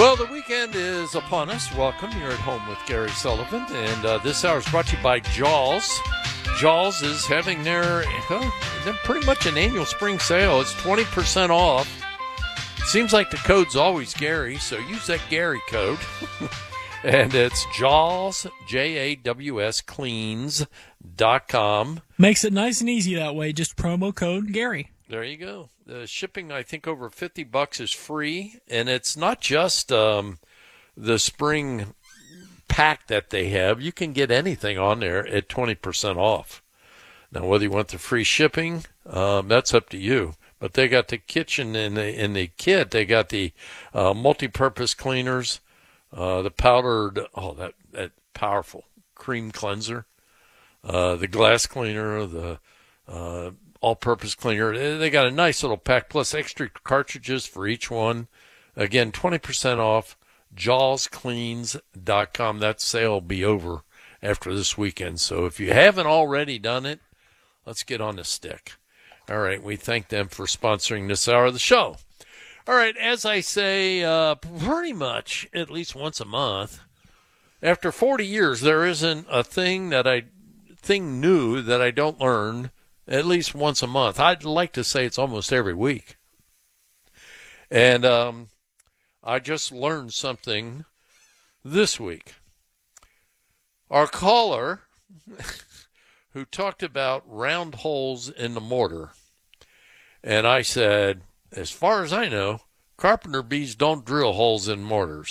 Well, the weekend is upon us. Welcome. You're at home with Gary Sullivan. And this hour is brought to you by Jaws. Jaws is having they're pretty much an annual spring sale. It's 20% off. It seems like the code's always Gary, so use that Gary code. And it's Jaws, Jaws, cleans.com. Makes it nice and easy that way. Just promo code Gary. There you go. The shipping, I think, over $50 is free, and it's not just the spring pack that they have. You can get anything on there at 20% off. Now, whether you want the free shipping, that's up to you. But they got the kitchen in the kit. They got the multi-purpose cleaners, the powdered, that powerful cream cleanser, the glass cleaner, the all-purpose cleaner. They got a nice little pack, plus extra cartridges for each one. Again, 20% off, jawscleans.com. That sale will be over after this weekend. So if you haven't already done it, let's get on the stick. All right, we thank them for sponsoring this hour of the show. All right, as I say, pretty much at least once a month, after 40 years, there isn't a thing new that I don't learn at least once a month. I'd like to say it's almost every week. And I just learned something this week. Our caller, who talked about round holes in the mortar, and I said, as far as I know, carpenter bees don't drill holes in mortar.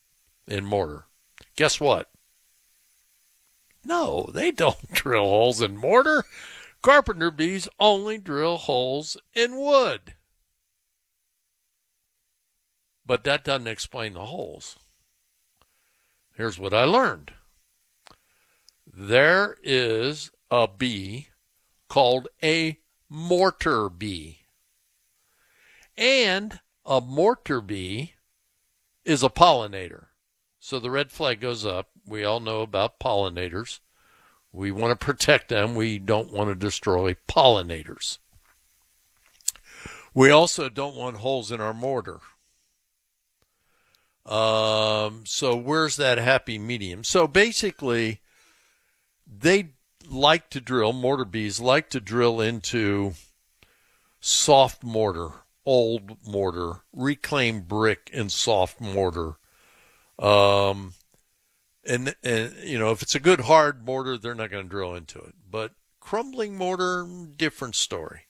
Guess what? No, they don't drill holes in mortar. Carpenter bees only drill holes in wood. But that doesn't explain the holes. Here's what I learned. There is a bee called a mortar bee. And a mortar bee is a pollinator. So the red flag goes up. We all know about pollinators. We want to protect them. We don't want to destroy pollinators. We also don't want holes in our mortar. So where's that happy medium? So basically, mortar bees like to drill into soft mortar, old mortar, reclaimed brick and soft mortar. And if it's a good hard mortar, they're not going to drill into it. But crumbling mortar, different story.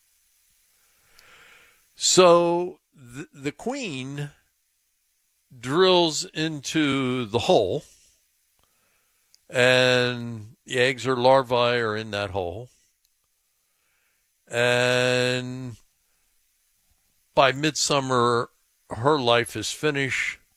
So the queen drills into the hole, and the eggs or larvae are in that hole. And by midsummer, her life is finished.